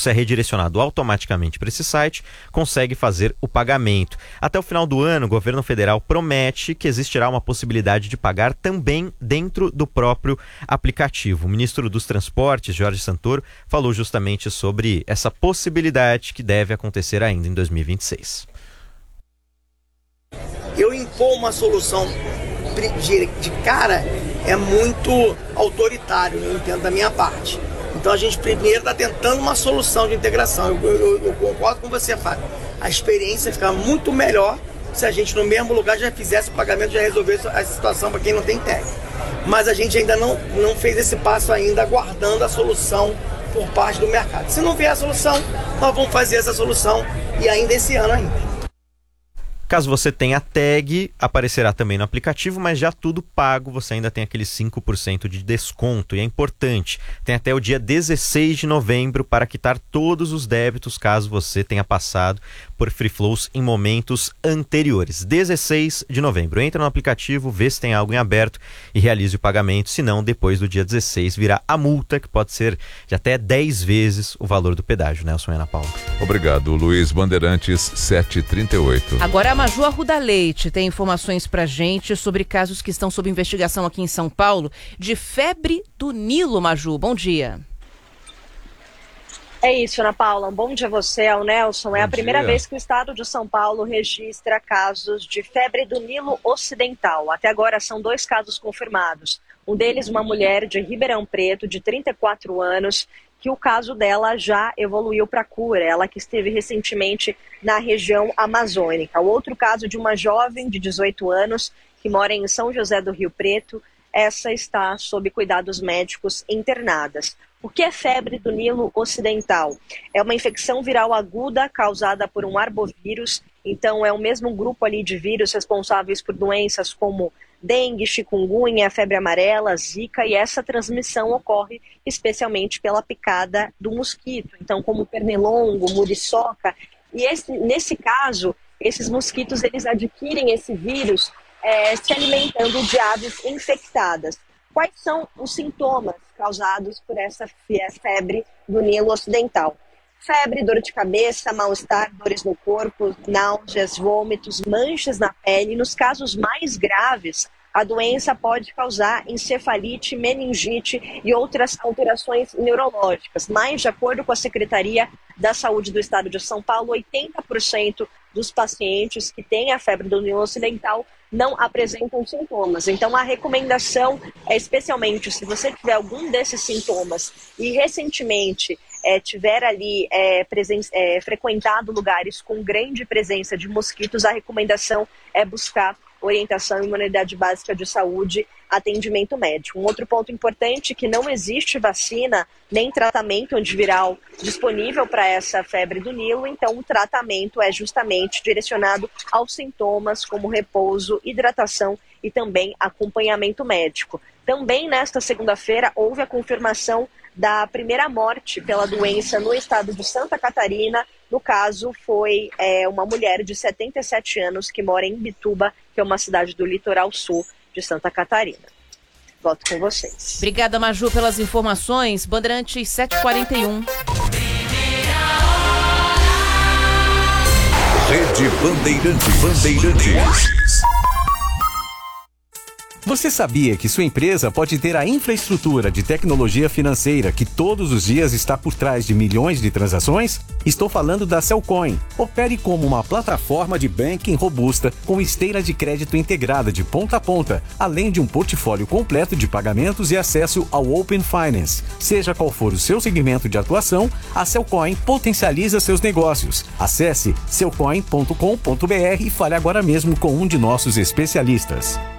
fluxo é redirecionado automaticamente para esse site, consegue fazer o pagamento. Até o final do ano, o governo federal promete que existirá uma possibilidade de pagar também dentro do próprio aplicativo. O ministro dos Transportes, Jorge Santoro, falou justamente sobre essa possibilidade que deve acontecer ainda em 2026. Eu impor uma solução de cara é muito autoritário, eu entendo da minha parte. Então a gente primeiro está tentando uma solução de integração. Eu concordo com você, Fábio. A experiência fica muito melhor se a gente no mesmo lugar já fizesse o pagamento, já resolvesse a situação para quem não tem tag. Mas a gente ainda não fez esse passo ainda, aguardando a solução por parte do mercado. Se não vier a solução, nós vamos fazer essa solução e ainda esse ano ainda. Caso você tenha tag, aparecerá também no aplicativo, mas já tudo pago, você ainda tem aquele 5% de desconto. E é importante, tem até o dia 16 de novembro para quitar todos os débitos, caso você tenha passado por Free Flows em momentos anteriores. 16 de novembro. Entra no aplicativo, vê se tem algo em aberto e realize o pagamento. Se não, depois do dia 16 virá a multa, que pode ser de até 10 vezes o valor do pedágio. Nelson e Ana Paula. Obrigado, Luiz. Bandeirantes 738. Agora a Maju Arruda Leite tem informações pra gente sobre casos que estão sob investigação aqui em São Paulo de febre do Nilo. Maju, bom dia. É isso, Ana Paula. Um bom dia a você, ao Nelson. Bom é a primeira dia. vez que o estado de São Paulo registra casos de febre do Nilo Ocidental. Até agora são 2 casos confirmados. Um deles, uma mulher de Ribeirão Preto, de 34 anos, que o caso dela já evoluiu para cura, ela que esteve recentemente na região amazônica. O outro caso de uma jovem de 18 anos que mora em São José do Rio Preto, essa está sob cuidados médicos internadas. O que é febre do Nilo Ocidental? É uma infecção viral aguda causada por um arbovírus, então é o mesmo grupo ali de vírus responsáveis por doenças como dengue, chikungunya, febre amarela, zika, e essa transmissão ocorre especialmente pela picada do mosquito, então como pernilongo, muriçoca, e nesse caso, esses mosquitos eles adquirem esse vírus se alimentando de aves infectadas. Quais são os sintomas causados por essa febre do Nilo Ocidental? Febre, dor de cabeça, mal-estar, dores no corpo, náuseas, vômitos, manchas na pele. Nos casos mais graves, a doença pode causar encefalite, meningite e outras alterações neurológicas. Mas, de acordo com a Secretaria da Saúde do Estado de São Paulo, 80% dos pacientes que têm a febre do Nilo Ocidental não apresentam sintomas. Então, a recomendação é, especialmente se você tiver algum desses sintomas e recentemente tiver ali frequentado lugares com grande presença de mosquitos, a recomendação é buscar orientação em uma unidade básica de saúde, atendimento médico. Um outro ponto importante é que não existe vacina nem tratamento antiviral disponível para essa febre do Nilo, então o tratamento é justamente direcionado aos sintomas como repouso, hidratação e também acompanhamento médico. Também nesta segunda-feira houve a confirmação da primeira morte pela doença no estado de Santa Catarina. No caso, foi uma mulher de 77 anos que mora em Bituba, que é uma cidade do litoral sul de Santa Catarina. Volto com vocês. Obrigada, Maju, pelas informações. Bandeirantes 741. Rede Bandeirantes. Você sabia que sua empresa pode ter a infraestrutura de tecnologia financeira que todos os dias está por trás de milhões de transações? Estou falando da Cellcoin. Opere como uma plataforma de banking robusta com esteira de crédito integrada de ponta a ponta, além de um portfólio completo de pagamentos e acesso ao Open Finance. Seja qual for o seu segmento de atuação, a Cellcoin potencializa seus negócios. Acesse cellcoin.com.br e fale agora mesmo com um de nossos especialistas.